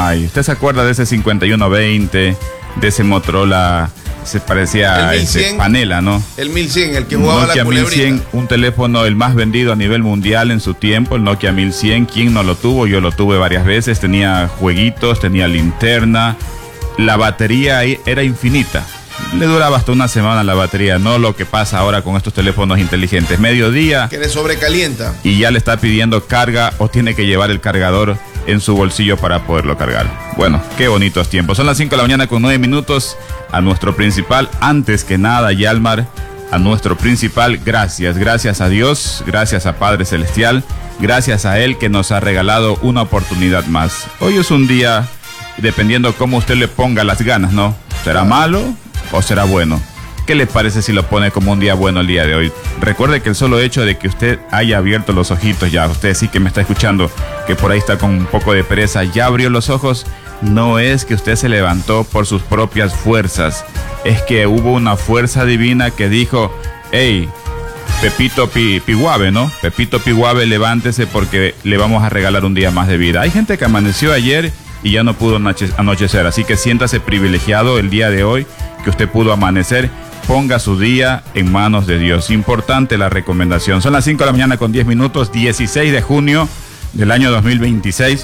Ay, ¿usted se acuerda de ese 5120, de ese Motorola? Se parecía a ese Panela, ¿no? El 1100, el que jugaba Nokia la culebrita. 1100, un teléfono el más vendido a nivel mundial en su tiempo, el Nokia 1100. ¿Quién no lo tuvo? Yo lo tuve varias veces. Tenía jueguitos, tenía linterna. La batería era infinita. Le duraba hasta una semana la batería, no lo que pasa ahora con estos teléfonos inteligentes. Mediodía. Que le sobrecalienta. Y ya le está pidiendo carga o tiene que llevar el cargador en su bolsillo para poderlo cargar. Bueno, qué bonitos tiempos. Son las 5 de la mañana con 9 minutos. A nuestro principal, antes que nada, Yalmar, a nuestro principal, gracias a Dios, gracias a Padre Celestial, gracias a Él que nos ha regalado una oportunidad más. Hoy es un día, dependiendo cómo usted le ponga las ganas, ¿no? ¿Será malo o será bueno? ¿Qué le parece si lo pone como un día bueno el día de hoy? Recuerde que el solo hecho de que usted haya abierto los ojitos ya, usted sí que me está escuchando, que por ahí está con un poco de pereza, ya abrió los ojos, no es que usted se levantó por sus propias fuerzas, es que hubo una fuerza divina que dijo, hey, Pepito Piguave, ¿no? Pepito Piguave, levántese porque le vamos a regalar un día más de vida. Hay gente que amaneció ayer y ya no pudo anochecer, así que siéntase privilegiado el día de hoy que usted pudo amanecer. Ponga su día en manos de Dios. Importante la recomendación. Son las 5 de la mañana con 10 minutos, 16 de junio del año 2026.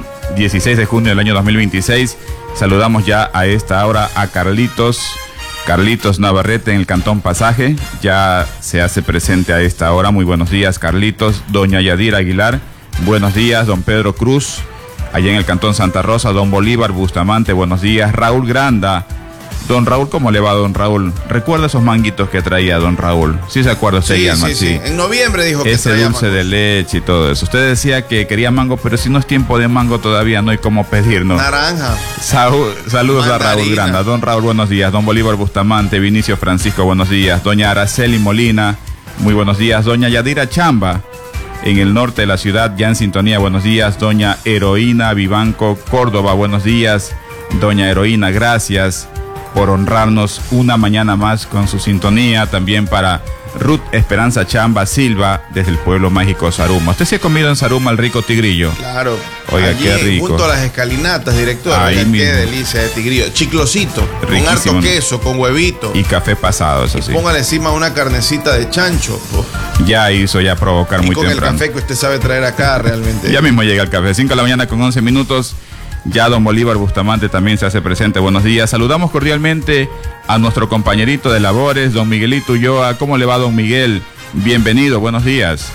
16 de junio del año 2026. Saludamos ya a esta hora a Carlitos Navarrete en el Cantón Pasaje. Ya se hace presente a esta hora. Muy buenos días, Carlitos. Doña Yadira Aguilar. Buenos días, don Pedro Cruz. Allá en el Cantón Santa Rosa, don Bolívar Bustamante. Buenos días, Raúl Granda. Don Raúl, ¿cómo le va, don Raúl? ¿Recuerda esos manguitos que traía don Raúl? ¿Sí se acuerda usted, Yalmar? Sí. En noviembre dijo que ese traía dulce mango de leche y todo eso. Usted decía que quería mango, pero si no es tiempo de mango todavía, no hay cómo pedirnos. Naranja. Saludos a Raúl Granda. Don Raúl, buenos días. Don Bolívar Bustamante, Vinicio Francisco, buenos días. Doña Araceli Molina, muy buenos días. Doña Yadira Chamba, en el norte de la ciudad, ya en sintonía, buenos días. Doña Heroína Vivanco Córdoba, buenos días. Doña Heroína, gracias por honrarnos una mañana más con su sintonía. También para Ruth Esperanza Chamba Silva, desde el pueblo mágico Saruma. ¿Usted se ha comido en Saruma el rico tigrillo? Claro. Oiga, allí, qué rico. junto a las escalinatas, director. Ahí Oiga, mismo. qué delicia de tigrillo. Chiclosito, Riquísimo, con harto ¿no? queso, con huevito. Y café pasado, eso sí. Póngale encima una carnecita de chancho. Uf. Ya hizo ya provocar Y muy con temprano. el café que usted sabe traer acá, realmente. Ya mismo llega el café. 5 de la mañana con 11 minutos. Ya don Bolívar Bustamante también se hace presente. Buenos días. Saludamos cordialmente a nuestro compañerito de labores, don Miguelito Ulloa. ¿Cómo le va, don Miguel? Bienvenido, buenos días.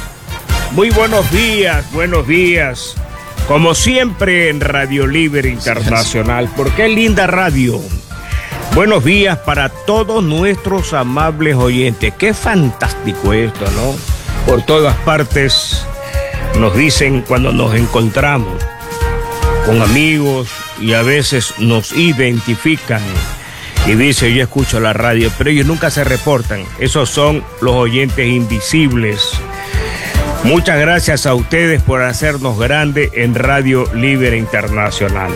Muy buenos días. Como siempre en Radio Libre Internacional, porque es linda radio. Buenos días para todos nuestros amables oyentes. Qué fantástico esto, ¿no? Por todas partes nos dicen cuando nos encontramos con amigos y a veces nos identifican y dice, yo escucho la radio, pero ellos nunca se reportan. Esos son los oyentes invisibles. Muchas gracias a ustedes por hacernos grande en Radio Libre Internacional.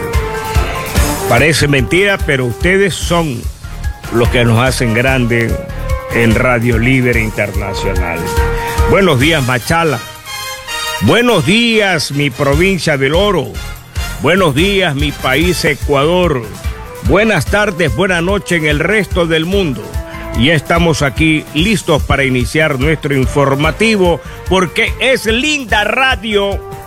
Parece mentira, pero ustedes son los que nos hacen grande en Radio Libre Internacional. Buenos días, Machala. Buenos días, mi provincia del Oro. Buenos días, mi país Ecuador. Buenas tardes, buenas noches en el resto del mundo. Ya estamos aquí listos para iniciar nuestro informativo porque es linda radio